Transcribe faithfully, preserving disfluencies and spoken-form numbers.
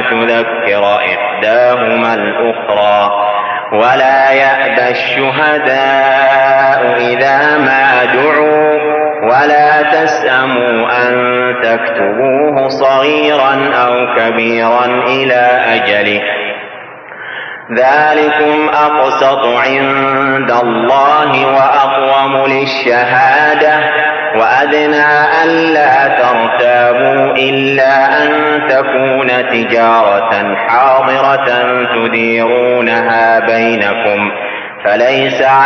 تذكر إحداهما الأخرى ولا يأبى الشهداء إذا ما دعوا ولا تسأموا أن تكتبوه صغيرا أو كبيرا إلى أجله ذلكم أقسط عند الله وأقوم للشهادة وأدنى ألا ترتابوا إلا أن تكون تجارة حاضرة تديرونها بينكم فليس